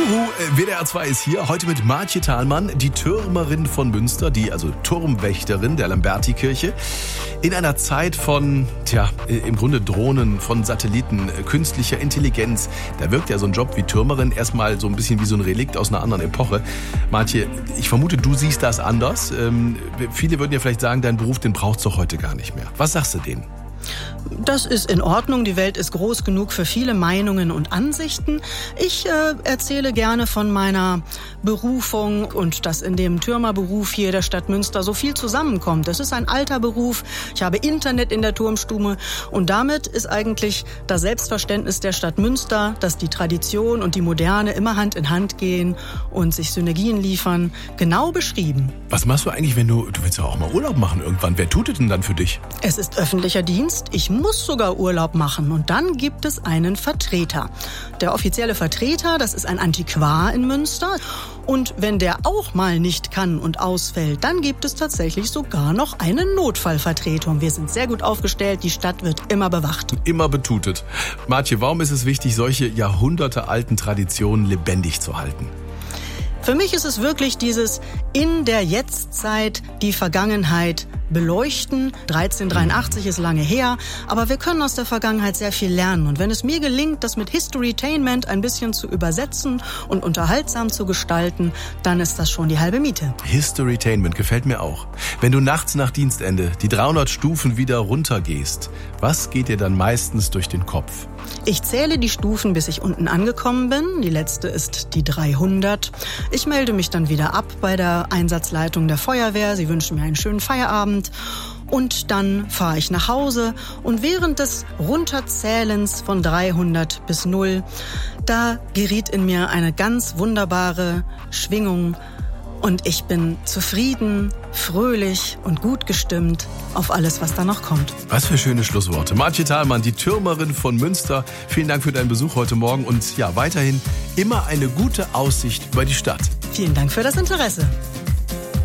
WDR 2 ist hier, heute mit Maartje Thalmann, die Türmerin von Münster, also Turmwächterin der Lamberti-Kirche. In einer Zeit von, im Grunde Drohnen, von Satelliten, künstlicher Intelligenz. Da wirkt ja so ein Job wie Türmerin erstmal so ein bisschen wie so ein Relikt aus einer anderen Epoche. Maartje, ich vermute, du siehst das anders. Viele würden ja vielleicht sagen, dein Beruf, den braucht's doch heute gar nicht mehr. Was sagst du denen? Das ist in Ordnung. Die Welt ist groß genug für viele Meinungen und Ansichten. Ich erzähle gerne von meiner Berufung und dass in dem Türmerberuf hier der Stadt Münster so viel zusammenkommt. Das ist ein alter Beruf. Ich habe Internet in der Turmstube und damit ist eigentlich das Selbstverständnis der Stadt Münster, dass die Tradition und die Moderne immer Hand in Hand gehen und sich Synergien liefern, genau beschrieben. Was machst du eigentlich, wenn du willst ja auch mal Urlaub machen irgendwann? Wer tut es denn dann für dich? Es ist öffentlicher Dienst. Ich muss sogar Urlaub machen und dann gibt es einen Vertreter. Der offizielle Vertreter, das ist ein Antiquar in Münster. Und wenn der auch mal nicht kann und ausfällt, dann gibt es tatsächlich sogar noch eine Notfallvertretung. Wir sind sehr gut aufgestellt, die Stadt wird immer bewacht. Immer betutet. Maartje, warum ist es wichtig, solche jahrhundertealten Traditionen lebendig zu halten? Für mich ist es wirklich dieses in der Jetztzeit die Vergangenheit beleuchten. 1383 ist lange her, aber wir können aus der Vergangenheit sehr viel lernen. Und wenn es mir gelingt, das mit Historytainment ein bisschen zu übersetzen und unterhaltsam zu gestalten, dann ist das schon die halbe Miete. Historytainment gefällt mir auch. Wenn du nachts nach Dienstende die 300 Stufen wieder runtergehst, was geht dir dann meistens durch den Kopf? Ich zähle die Stufen, bis ich unten angekommen bin. Die letzte ist die 300. Ich melde mich dann wieder ab bei der Einsatzleitung der Feuerwehr. Sie wünschen mir einen schönen Feierabend. Und dann fahre ich nach Hause. Und während des Runterzählens von 300 bis 0, da geriet in mir eine ganz wunderbare Schwingung. Und ich bin zufrieden, fröhlich und gut gestimmt auf alles, was da noch kommt. Was für schöne Schlussworte. Maartje Thalmann, die Türmerin von Münster. Vielen Dank für deinen Besuch heute Morgen und weiterhin immer eine gute Aussicht über die Stadt. Vielen Dank für das Interesse.